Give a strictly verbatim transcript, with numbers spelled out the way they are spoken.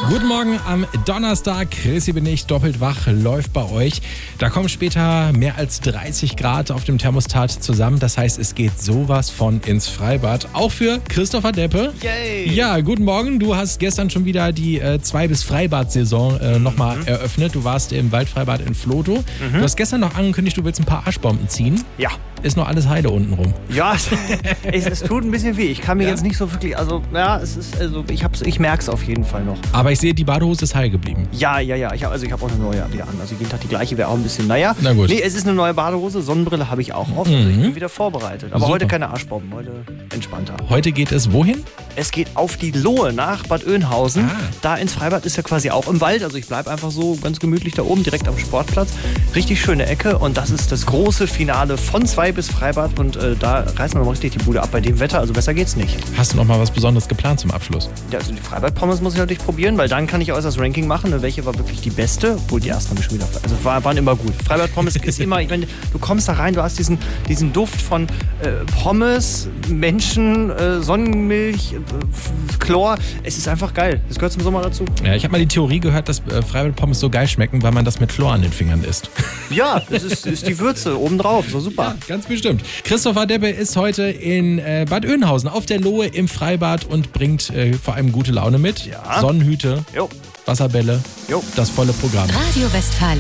Guten Morgen am Donnerstag. Chrissy bin ich, doppelt wach, läuft bei euch. Da kommen später mehr als dreißig Grad auf dem Thermostat zusammen. Das heißt, es geht sowas von ins Freibad. Auch für Christopher Deppe. Yay! Ja, guten Morgen. Du hast gestern schon wieder die äh, zwei- bis Freibad-Saison äh, nochmal mhm. eröffnet. Du warst im Waldfreibad in Floto. Mhm. Du hast gestern noch angekündigt, du willst ein paar Arschbomben ziehen. Ja. Ist noch alles heile unten rum. Ja, es, es tut ein bisschen weh. Ich kann mir ja. jetzt nicht so wirklich, also ja, es ist, also ich hab's, ich merk's auf jeden Fall noch. Aber ich sehe, die Badehose ist heil geblieben. Ja, ja, ja. Ich hab, also ich habe auch eine neue wieder an. Also jeden Tag die gleiche wäre auch ein bisschen, naja. Na gut. Nee, es ist eine neue Badehose. Sonnenbrille habe ich auch auf. Also ich bin wieder vorbereitet. Aber Super. heute keine Arschbomben. Heute entspannter. Heute geht es wohin? Es geht auf die Lohe nach Bad Oeynhausen. Ah. Da ins Freibad ist ja quasi auch im Wald. Also ich bleibe einfach so ganz gemütlich da oben, direkt am Sportplatz. Richtig schöne Ecke. Und das ist das große Finale von zwei bis Freibad. Und äh, da reißen wir mal richtig die Bude ab bei dem Wetter. Also besser geht's nicht. Hast du noch mal was Besonderes geplant zum Abschluss? Ja, also die Freibad-Pommes muss ich natürlich probieren, weil dann kann ich auch das Ranking machen. Welche war wirklich die beste? Obwohl die ersten habe ich schon wieder. Also war, waren immer gut. Freibad-Pommes ist immer, ich meine, du kommst da rein, du hast diesen, diesen Duft von äh, Pommes, Menschen, äh, Sonnenmilch, äh, Chlor. Es ist einfach geil. Das gehört zum Sommer dazu. Ja, ich habe mal die Theorie gehört, dass äh, Freibad-Pommes so geil schmecken, weil man das mit Chlor an den Fingern isst. Ja, das ist, ist die Würze obendrauf. So super. Ja, ganz bestimmt. Christopher Deppe ist heute in äh, Bad Oeynhausen auf der Lohe im Freibad und bringt äh, vor allem gute Laune mit. Ja. Sonnenhüte, Jo. Wasserbälle, Jo. das volle Programm. Radio Westfalen.